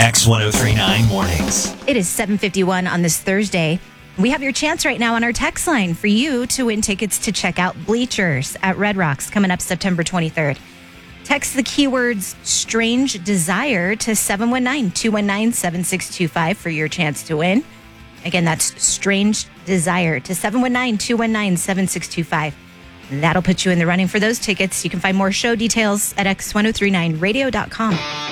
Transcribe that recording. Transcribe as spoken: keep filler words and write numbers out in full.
X ten thirty-nine Mornings. It is seven fifty-one on this Thursday. We have your chance right now on our text line for you to win tickets to check out Bleachers at Red Rocks coming up September twenty-third. Text the keywords Strange Desire to seven one nine, two one nine, seven six two five for your chance to win. Again, that's Strange Desire to seven one nine, two one nine, seven six two five. That'll put you in the running for those tickets. You can find more show details at x ten thirty-nine radio dot com.